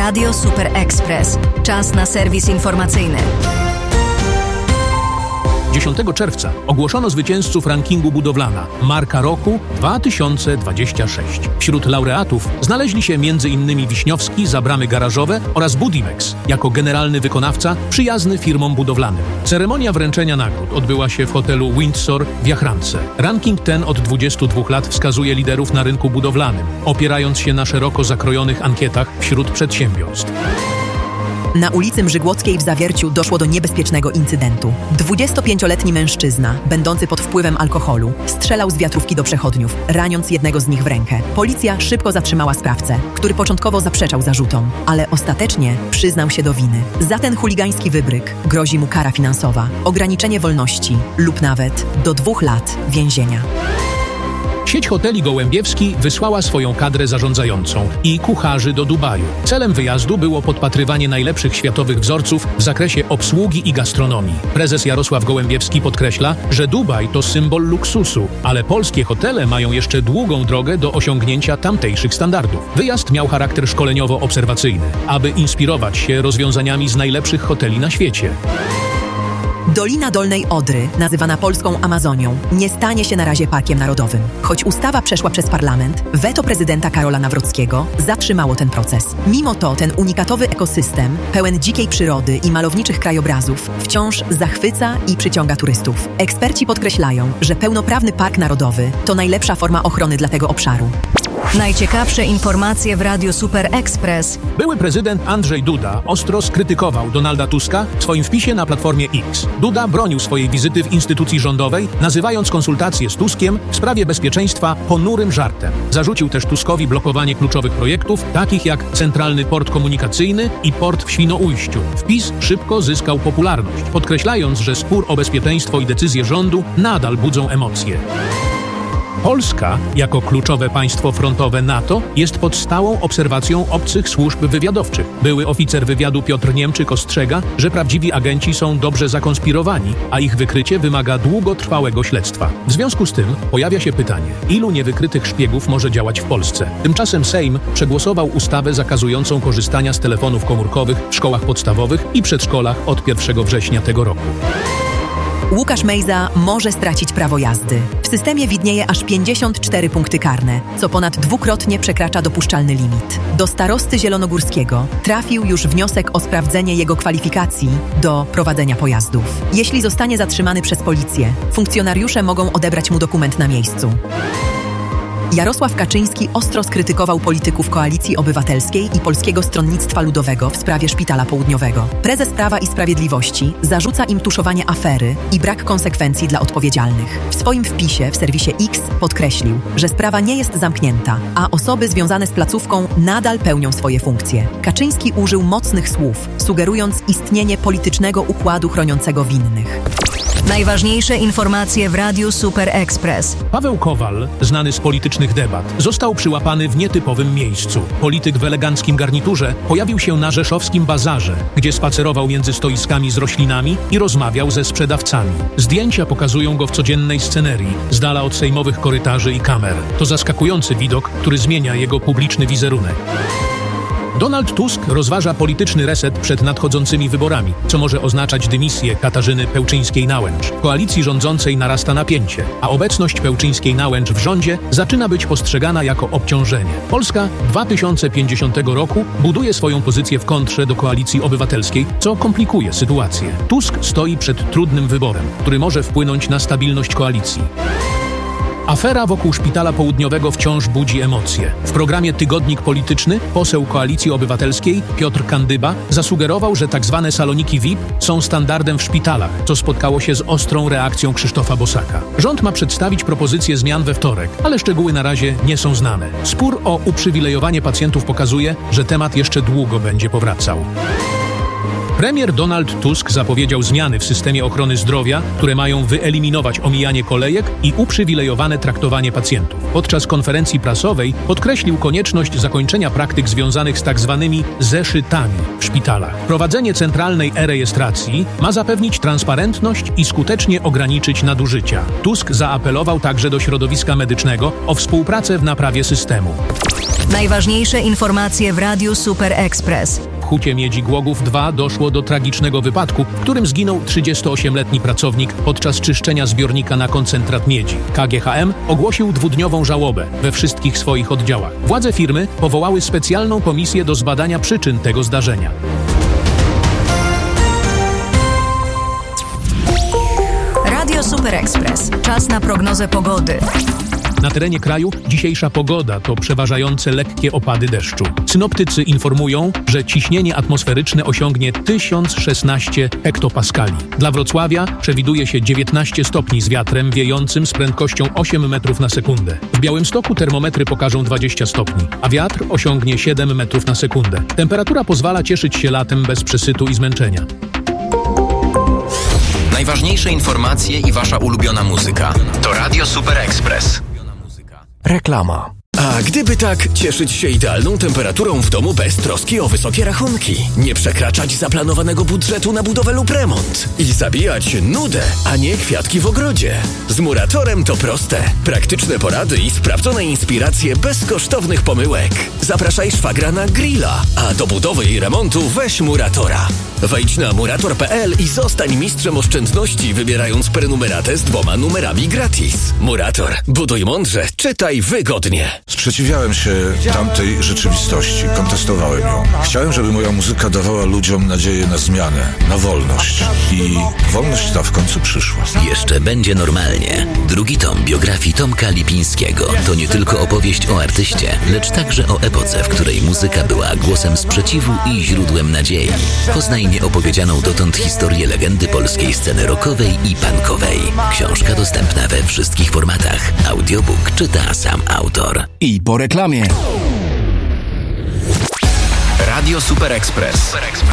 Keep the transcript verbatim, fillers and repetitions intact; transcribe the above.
Radio Super Express. Czas na serwis informacyjny. dziesiątego czerwca ogłoszono zwycięzców rankingu Budowlana Marka Roku dwa tysiące dwudziesty szósty. Wśród laureatów znaleźli się między innymi Wiśniowski za bramy garażowe oraz Budimex jako generalny wykonawca przyjazny firmom budowlanym. Ceremonia wręczenia nagród odbyła się w hotelu Windsor w Jachrance. Ranking ten od dwudziestu dwóch lat wskazuje liderów na rynku budowlanym, opierając się na szeroko zakrojonych ankietach wśród przedsiębiorstw. Na ulicy Mrzygłockiej w Zawierciu doszło do niebezpiecznego incydentu. dwudziestopięcioletni mężczyzna, będący pod wpływem alkoholu, strzelał z wiatrówki do przechodniów, raniąc jednego z nich w rękę. Policja szybko zatrzymała sprawcę, który początkowo zaprzeczał zarzutom, ale ostatecznie przyznał się do winy. Za ten chuligański wybryk grozi mu kara finansowa, ograniczenie wolności lub nawet do dwóch lat więzienia. Sieć hoteli Gołębiewski wysłała swoją kadrę zarządzającą i kucharzy do Dubaju. Celem wyjazdu było podpatrywanie najlepszych światowych wzorców w zakresie obsługi i gastronomii. Prezes Jarosław Gołębiewski podkreśla, że Dubaj to symbol luksusu, ale polskie hotele mają jeszcze długą drogę do osiągnięcia tamtejszych standardów. Wyjazd miał charakter szkoleniowo-obserwacyjny, aby inspirować się rozwiązaniami z najlepszych hoteli na świecie. Dolina Dolnej Odry, nazywana polską Amazonią, nie stanie się na razie parkiem narodowym. Choć ustawa przeszła przez parlament, weto prezydenta Karola Nawrockiego zatrzymało ten proces. Mimo to ten unikatowy ekosystem, pełen dzikiej przyrody i malowniczych krajobrazów, wciąż zachwyca i przyciąga turystów. Eksperci podkreślają, że pełnoprawny park narodowy to najlepsza forma ochrony dla tego obszaru. Najciekawsze informacje w Radiu Super Express. Były prezydent Andrzej Duda ostro skrytykował Donalda Tuska w swoim wpisie na platformie X. Duda bronił swojej wizyty w instytucji rządowej, nazywając konsultacje z Tuskiem w sprawie bezpieczeństwa ponurym żartem. Zarzucił też Tuskowi blokowanie kluczowych projektów, takich jak Centralny Port Komunikacyjny i port w Świnoujściu. Wpis szybko zyskał popularność, podkreślając, że spór o bezpieczeństwo i decyzje rządu nadal budzą emocje. Polska, jako kluczowe państwo frontowe NATO, jest pod stałą obserwacją obcych służb wywiadowczych. Były oficer wywiadu Piotr Niemczyk ostrzega, że prawdziwi agenci są dobrze zakonspirowani, a ich wykrycie wymaga długotrwałego śledztwa. W związku z tym pojawia się pytanie, ilu niewykrytych szpiegów może działać w Polsce? Tymczasem Sejm przegłosował ustawę zakazującą korzystania z telefonów komórkowych w szkołach podstawowych i przedszkolach od pierwszego września tego roku. Łukasz Mejza może stracić prawo jazdy. W systemie widnieje aż pięćdziesiąt cztery punkty karne, co ponad dwukrotnie przekracza dopuszczalny limit. Do starosty zielonogórskiego trafił już wniosek o sprawdzenie jego kwalifikacji do prowadzenia pojazdów. Jeśli zostanie zatrzymany przez policję, funkcjonariusze mogą odebrać mu dokument na miejscu. Jarosław Kaczyński ostro skrytykował polityków Koalicji Obywatelskiej i Polskiego Stronnictwa Ludowego w sprawie Szpitala Południowego. Prezes Prawa i Sprawiedliwości zarzuca im tuszowanie afery i brak konsekwencji dla odpowiedzialnych. W swoim wpisie w serwisie X podkreślił, że sprawa nie jest zamknięta, a osoby związane z placówką nadal pełnią swoje funkcje. Kaczyński użył mocnych słów, sugerując istnienie politycznego układu chroniącego winnych. Najważniejsze informacje w Radiu Super Express. Paweł Kowal, znany z politycznych debat, został przyłapany w nietypowym miejscu. Polityk w eleganckim garniturze pojawił się na rzeszowskim bazarze, gdzie spacerował między stoiskami z roślinami i rozmawiał ze sprzedawcami. Zdjęcia pokazują go w codziennej scenerii, z dala od sejmowych korytarzy i kamer. To zaskakujący widok, który zmienia jego publiczny wizerunek. Donald Tusk rozważa polityczny reset przed nadchodzącymi wyborami, co może oznaczać dymisję Katarzyny Pełczyńskiej-Nałęcz. W koalicji rządzącej narasta napięcie, a obecność Pełczyńskiej-Nałęcz w rządzie zaczyna być postrzegana jako obciążenie. Polska dwa tysiące pięćdziesiątego roku buduje swoją pozycję w kontrze do Koalicji Obywatelskiej, co komplikuje sytuację. Tusk stoi przed trudnym wyborem, który może wpłynąć na stabilność koalicji. Afera wokół Szpitala Południowego wciąż budzi emocje. W programie Tygodnik Polityczny poseł Koalicji Obywatelskiej Piotr Kandyba zasugerował, że tzw. saloniki V I P są standardem w szpitalach, co spotkało się z ostrą reakcją Krzysztofa Bosaka. Rząd ma przedstawić propozycje zmian we wtorek, ale szczegóły na razie nie są znane. Spór o uprzywilejowanie pacjentów pokazuje, że temat jeszcze długo będzie powracał. Premier Donald Tusk zapowiedział zmiany w systemie ochrony zdrowia, które mają wyeliminować omijanie kolejek i uprzywilejowane traktowanie pacjentów. Podczas konferencji prasowej podkreślił konieczność zakończenia praktyk związanych z tak zwanymi zeszytami w szpitalach. Prowadzenie centralnej e-rejestracji ma zapewnić transparentność i skutecznie ograniczyć nadużycia. Tusk zaapelował także do środowiska medycznego o współpracę w naprawie systemu. Najważniejsze informacje w Radiu Super Express. W Hucie Miedzi Głogów dwa doszło do tragicznego wypadku, w którym zginął trzydziestoośmioletni pracownik podczas czyszczenia zbiornika na koncentrat miedzi. K G H M ogłosił dwudniową żałobę we wszystkich swoich oddziałach. Władze firmy powołały specjalną komisję do zbadania przyczyn tego zdarzenia. Radio Super Express. Czas na prognozę pogody. Na terenie kraju dzisiejsza pogoda to przeważające lekkie opady deszczu. Synoptycy informują, że ciśnienie atmosferyczne osiągnie tysiąc szesnaście hektopaskali. Dla Wrocławia przewiduje się dziewiętnaście stopni z wiatrem wiejącym z prędkością osiem metrów na sekundę. W Białymstoku termometry pokażą dwadzieścia stopni, a wiatr osiągnie siedem metrów na sekundę. Temperatura pozwala cieszyć się latem bez przesytu i zmęczenia. Najważniejsze informacje i wasza ulubiona muzyka to Radio Super Express. Reklama. A gdyby tak, cieszyć się idealną temperaturą w domu bez troski o wysokie rachunki, nie przekraczać zaplanowanego budżetu na budowę lub remont i zabijać nudę, a nie kwiatki w ogrodzie. Z Muratorem to proste. Praktyczne porady i sprawdzone inspiracje bez kosztownych pomyłek. Zapraszaj szwagra na grilla, a do budowy i remontu weź Muratora. Wejdź na murator kropka p l i zostań mistrzem oszczędności, wybierając prenumeratę z dwoma numerami gratis. Murator. Buduj mądrze, czytaj wygodnie. Sprzeciwiałem się tamtej rzeczywistości, kontestowałem ją. Chciałem, żeby moja muzyka dawała ludziom nadzieję na zmianę, na wolność. I wolność ta w końcu przyszła. Jeszcze będzie normalnie. Drugi tom biografii Tomka Lipińskiego to nie tylko opowieść o artyście, lecz także o epoce, w której muzyka była głosem sprzeciwu i źródłem nadziei. Poznaj nieopowiedzianą dotąd historię legendy polskiej sceny rockowej i punkowej. Książka dostępna we wszystkich formatach. Audiobook czyta sam autor. I po reklamie. Radio Super Express.